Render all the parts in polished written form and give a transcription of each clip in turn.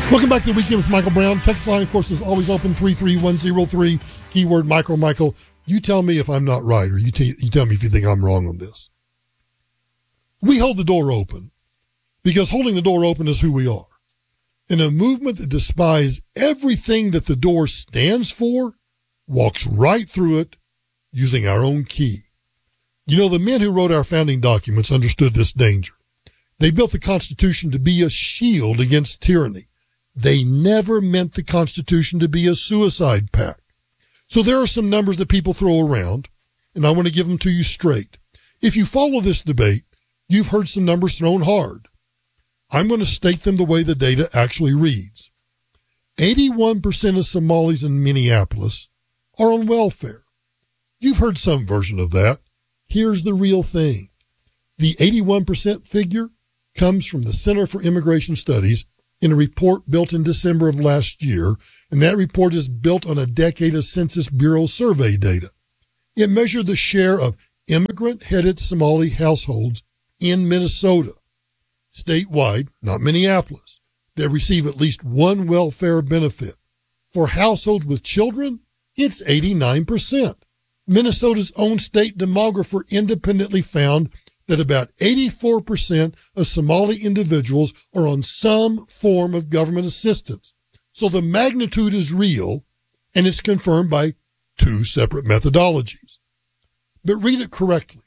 Welcome back to the Weekend with Michael Brown. Text line, of course, is always open, 33103, keyword Michael. Michael, you tell me if I'm not right, or you tell me if you think I'm wrong on this. We hold the door open because holding the door open is who we are. And a movement that despises everything that the door stands for walks right through it using our own key. You know, the men who wrote our founding documents understood this danger. They built the Constitution to be a shield against tyranny. They never meant the Constitution to be a suicide pact. So there are some numbers that people throw around, and I want to give them to you straight. If you follow this debate, you've heard some numbers thrown hard. I'm going to state them the way the data actually reads. 81% of Somalis in Minneapolis are on welfare. You've heard some version of that. Here's the real thing. The 81% figure comes from the Center for Immigration Studies in a report built in December of last year, and that report is built on a decade of Census Bureau survey data. It measured the share of immigrant-headed Somali households in Minnesota, statewide, not Minneapolis, that receive at least one welfare benefit. For households with children, it's 89%. Minnesota's own state demographer independently found that about 84% of Somali individuals are on some form of government assistance. So the magnitude is real, and it's confirmed by two separate methodologies. But read it correctly.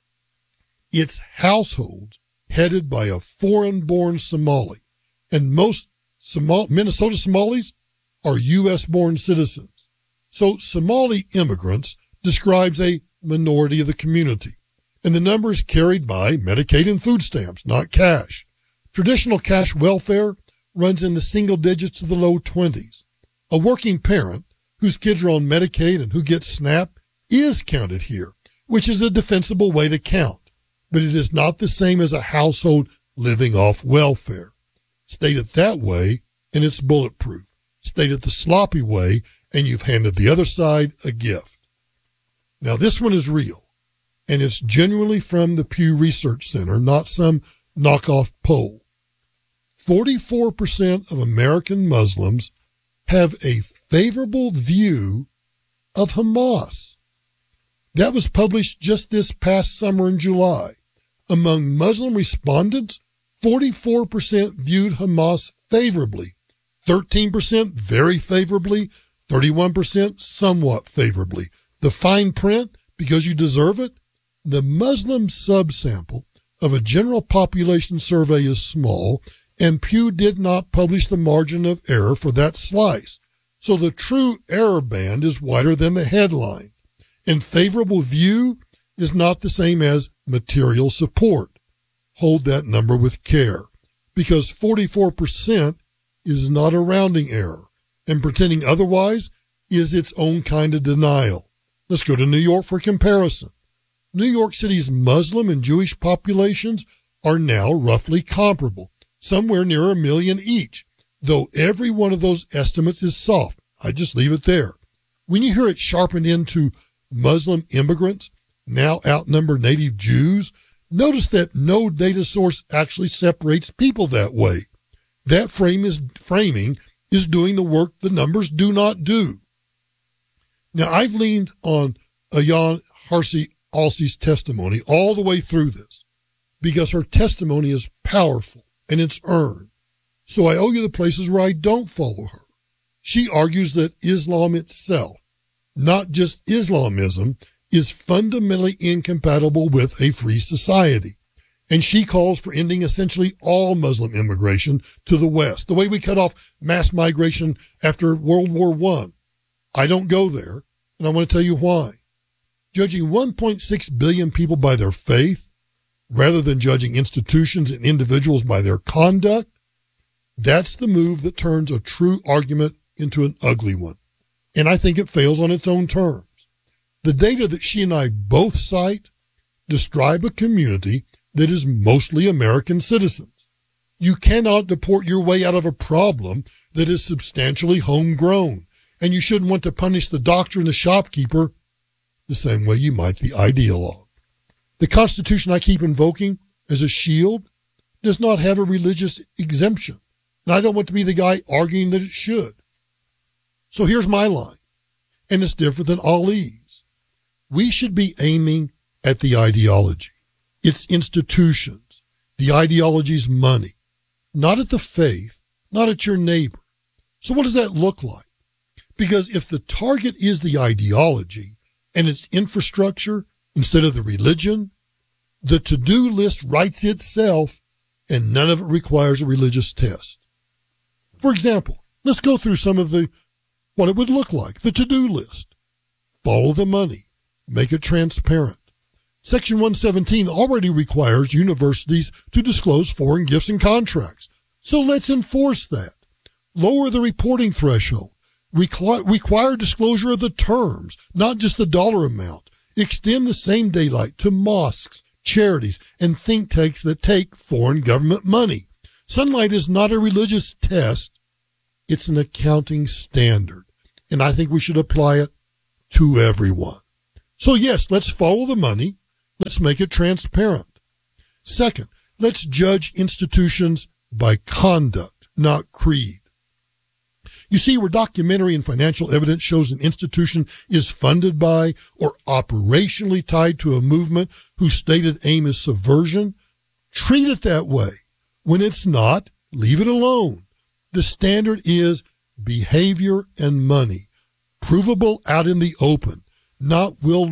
It's households headed by a foreign-born Somali, and most Minnesota Somalis are U.S.-born citizens. So Somali immigrants describes a minority of the community. And the number is carried by Medicaid and food stamps, not cash. Traditional cash welfare runs in the single digits to the low 20s. A working parent whose kids are on Medicaid and who gets SNAP is counted here, which is a defensible way to count. But it is not the same as a household living off welfare. State it that way, and it's bulletproof. State it the sloppy way, and you've handed the other side a gift. Now, this one is real. And it's genuinely from the Pew Research Center, not some knockoff poll. 44% of American Muslims have a favorable view of Hamas. That was published just this past summer in July. Among Muslim respondents, 44% viewed Hamas favorably, 13% very favorably, 31% somewhat favorably. The fine print, because you deserve it, the Muslim subsample of a general population survey is small, and Pew did not publish the margin of error for that slice. So the true error band is wider than the headline. And favorable view is not the same as material support. Hold that number with care, because 44% is not a rounding error, and pretending otherwise is its own kind of denial. Let's go to New York for comparison. New York City's Muslim and Jewish populations are now roughly comparable, somewhere near 1 million each, though every one of those estimates is soft. I just leave it there. When you hear it sharpened into Muslim immigrants now outnumber native Jews, notice that no data source actually separates people that way. That framing is doing the work the numbers do not do. Now, I've leaned on Ayaan Hirsi Alsi's testimony all the way through this because her testimony is powerful and it's earned. So I owe you the places where I don't follow her. She argues that Islam itself, not just Islamism, is fundamentally incompatible with a free society. And she calls for ending essentially all Muslim immigration to the West, the way we cut off mass migration after World War I. I don't go there, and I want to tell you why. Judging 1.6 billion people by their faith, rather than judging institutions and individuals by their conduct, that's the move that turns a true argument into an ugly one. And I think it fails on its own terms. The data that she and I both cite describe a community that is mostly American citizens. You cannot deport your way out of a problem that is substantially homegrown, and you shouldn't want to punish the doctor and the shopkeeper the same way you might the ideologue. The Constitution I keep invoking as a shield does not have a religious exemption. And I don't want to be the guy arguing that it should. So here's my line, and it's different than Ali's. We should be aiming at the ideology, its institutions, the ideology's money, not at the faith, not at your neighbor. So what does that look like? Because if the target is the ideology and its infrastructure instead of the religion, the to-do list writes itself and none of it requires a religious test. For example, let's go through some of what it would look like. The to-do list. Follow the money. Make it transparent. Section 117 already requires universities to disclose foreign gifts and contracts. So let's enforce that. Lower the reporting threshold. Require disclosure of the terms, not just the dollar amount. Extend the same daylight to mosques, charities, and think tanks that take foreign government money. Sunlight is not a religious test. It's an accounting standard. And I think we should apply it to everyone. So yes, let's follow the money. Let's make it transparent. Second, let's judge institutions by conduct, not creed. You see, where documentary and financial evidence shows an institution is funded by or operationally tied to a movement whose stated aim is subversion, treat it that way. When it's not, leave it alone. The standard is behavior and money, provable out in the open, not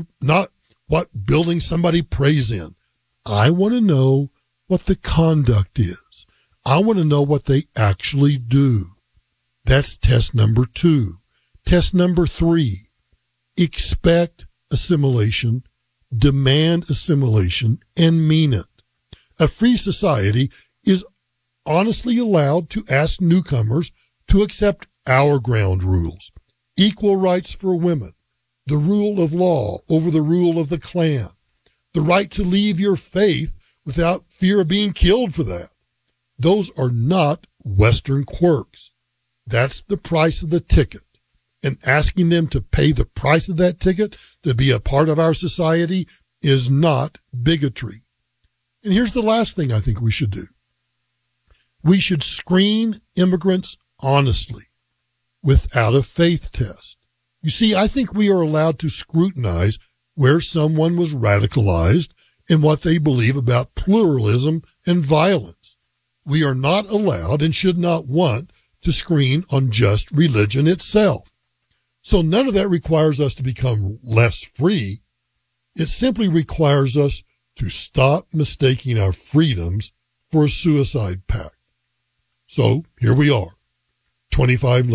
what building somebody prays in. I want to know what the conduct is. I want to know what they actually do. That's test number 2. Test number 3, expect assimilation, demand assimilation, and mean it. A free society is honestly allowed to ask newcomers to accept our ground rules, equal rights for women, the rule of law over the rule of the clan, the right to leave your faith without fear of being killed for that. Those are not Western quirks. That's the price of the ticket. And asking them to pay the price of that ticket to be a part of our society is not bigotry. And here's the last thing I think we should do. We should screen immigrants honestly, without a faith test. You see, I think we are allowed to scrutinize where someone was radicalized and what they believe about pluralism and violence. We are not allowed and should not want to screen on just religion itself. So none of that requires us to become less free. It simply requires us to stop mistaking our freedoms for a suicide pact. So here we are, 25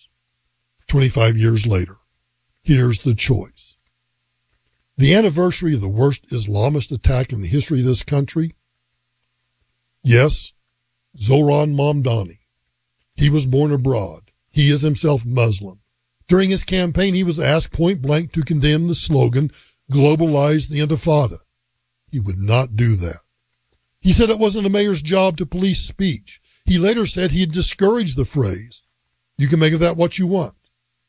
years later. Here's the choice. The anniversary of the worst Islamist attack in the history of this country? Yes, Zohran Mamdani. He was born abroad. He is himself Muslim. During his campaign, he was asked point blank to condemn the slogan, globalize the Intifada. He would not do that. He said it wasn't a mayor's job to police speech. He later said he had discouraged the phrase. You can make of that what you want.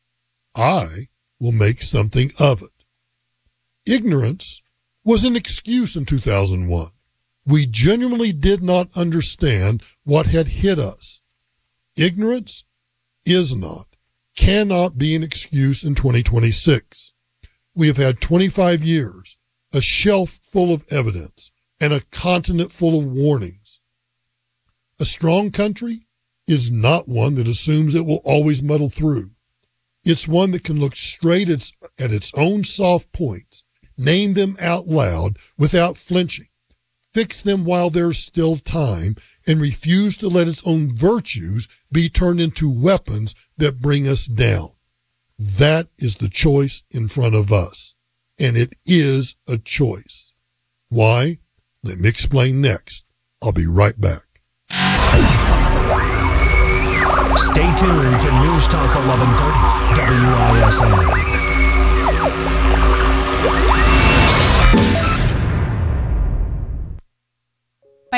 I will make something of it. Ignorance was an excuse in 2001. We genuinely did not understand what had hit us. Ignorance is not, cannot be an excuse in 2026. We have had 25 years, a shelf full of evidence, and a continent full of warnings. A strong country is not one that assumes it will always muddle through. It's one that can look straight at its own soft points, name them out loud without flinching, fix them while there's still time, and refuse to let its own virtues be turned into weapons that bring us down. That is the choice in front of us. And it is a choice. Why? Let me explain next. I'll be right back. Stay tuned to News Talk 1130 WISN.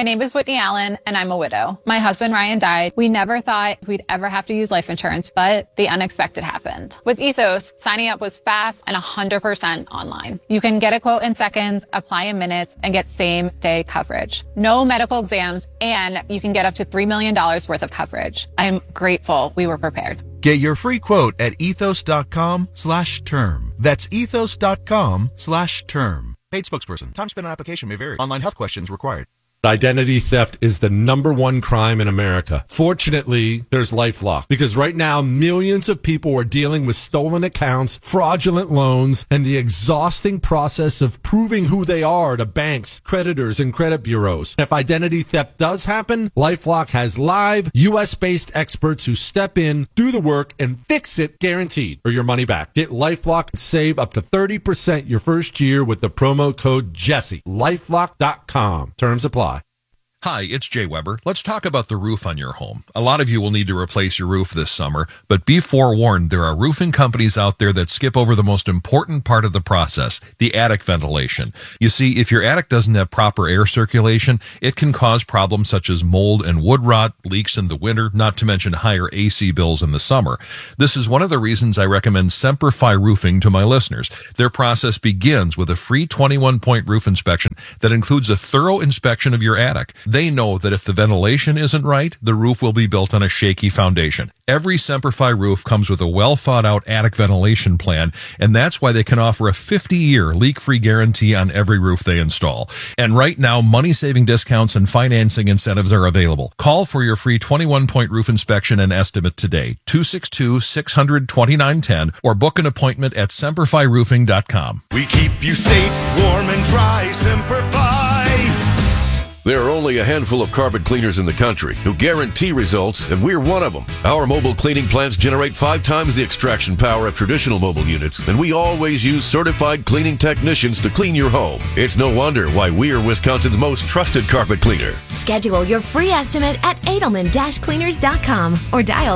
My name is Whitney Allen, and I'm a widow. My husband, Ryan, died. We never thought we'd ever have to use life insurance, but the unexpected happened. With Ethos, signing up was fast and 100% online. You can get a quote in seconds, apply in minutes, and get same-day coverage. No medical exams, and you can get up to $3 million worth of coverage. I'm grateful we were prepared. Get your free quote at ethos.com/term. That's ethos.com/term. Paid spokesperson. Time spent on application may vary. Online health questions required. Identity theft is the #1 crime in America. Fortunately, there's LifeLock, because right now millions of people are dealing with stolen accounts, fraudulent loans, and the exhausting process of proving who they are to banks, creditors, and credit bureaus. If identity theft does happen, LifeLock has live US-based experts who step in, do the work, and fix it, guaranteed, or your money back. Get LifeLock and save up to 30% your first year with the promo code Jesse. LifeLock.com. Terms apply. Hi, it's Jay Weber. Let's talk about the roof on your home. A lot of you will need to replace your roof this summer, but be forewarned, there are roofing companies out there that skip over the most important part of the process, the attic ventilation. You see, if your attic doesn't have proper air circulation, it can cause problems such as mold and wood rot, leaks in the winter, not to mention higher AC bills in the summer. This is one of the reasons I recommend Semperfi Roofing to my listeners. Their process begins with a free 21-point roof inspection that includes a thorough inspection of your attic. They know that if the ventilation isn't right, the roof will be built on a shaky foundation. Every Semperfi roof comes with a well-thought-out attic ventilation plan, and that's why they can offer a 50-year leak-free guarantee on every roof they install. And right now, money-saving discounts and financing incentives are available. Call for your free 21-point roof inspection and estimate today, 262-600-2910, or book an appointment at SemperfiRoofing.com. We keep you safe, warm, and dry, Semperfi. There are only a handful of carpet cleaners in the country who guarantee results, and we're one of them. Our mobile cleaning plants generate 5 times the extraction power of traditional mobile units, and we always use certified cleaning technicians to clean your home. It's no wonder why we're Wisconsin's most trusted carpet cleaner. Schedule your free estimate at Edelman-Cleaners.com or dial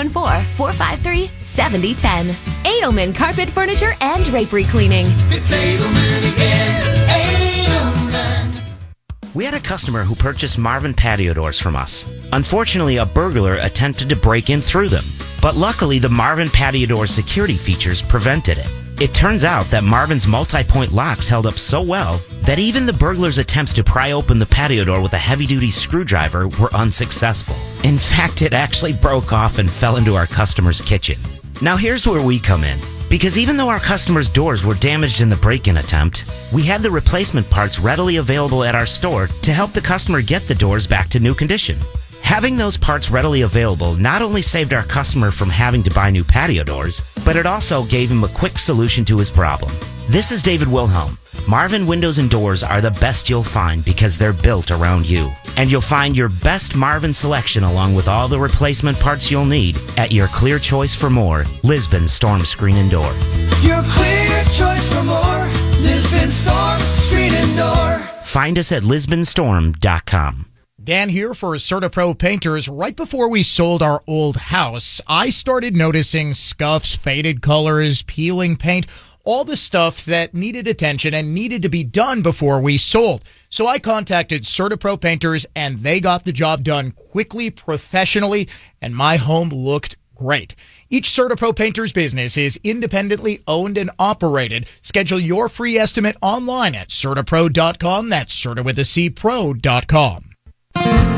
414-453-7010. Edelman Carpet Furniture and Drapery Cleaning. It's Edelman again. Edelman. We had a customer who purchased Marvin patio doors from us. Unfortunately, a burglar attempted to break in through them, but luckily the Marvin patio door security features prevented it. It turns out that Marvin's multi-point locks held up so well that even the burglar's attempts to pry open the patio door with a heavy-duty screwdriver were unsuccessful. In fact, it actually broke off and fell into our customer's kitchen. Now here's where we come in. Because even though our customers' doors were damaged in the break-in attempt, we had the replacement parts readily available at our store to help the customer get the doors back to new condition. Having those parts readily available not only saved our customer from having to buy new patio doors, but it also gave him a quick solution to his problem. This is David Wilhelm. Marvin Windows and Doors are the best you'll find because they're built around you. And you'll find your best Marvin selection along with all the replacement parts you'll need at your clear choice for more, Lisbon Storm Screen and Door. Your clear choice for more, Lisbon Storm Screen and Door. Find us at lisbonstorm.com. Dan here for CertaPro Painters. Right before we sold our old house, I started noticing scuffs, faded colors, peeling paint, all the stuff that needed attention and needed to be done before we sold. So I contacted CertaPro Painters, and they got the job done quickly, professionally, and my home looked great. Each CertaPro Painters business is independently owned and operated. Schedule your free estimate online at CertaPro.com. That's Certa with a C, pro.com.